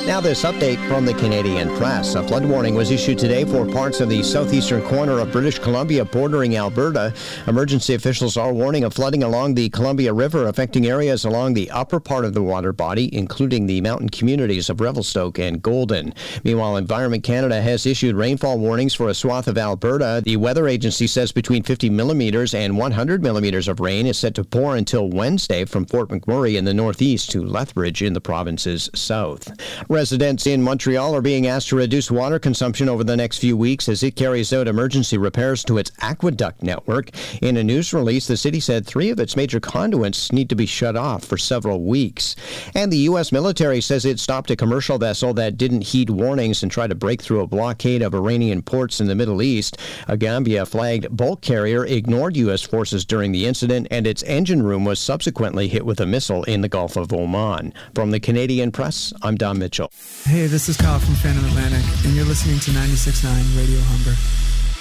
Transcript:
Now this update from the Canadian Press. A flood warning was issued today for parts of the southeastern corner of British Columbia bordering Alberta. Emergency officials are warning of flooding along the Columbia River, affecting areas along the upper part of the water body, including the mountain communities of Revelstoke and Golden. Meanwhile, Environment Canada has issued rainfall warnings for a swath of Alberta. The weather agency says between 50 millimeters and 100 millimeters of rain is set to pour until Wednesday from Fort McMurray in the northeast to Lethbridge in the province's south. Residents in Montreal are being asked to reduce water consumption over the next few weeks as it carries out emergency repairs to its aqueduct network. In a news release, the city said 3 of its major conduits need to be shut off for several weeks. And the U.S. military says it stopped a commercial vessel that didn't heed warnings and tried to break through a blockade of Iranian ports in the Middle East. A Gambia-flagged bulk carrier ignored U.S. forces during the incident, and its engine room was subsequently hit with a missile in the Gulf of Oman. From the Canadian Press, I'm Don Mitchell. Hey, this is Kyle from Phantom Atlantic, and you're listening to 96.9 Radio Humber.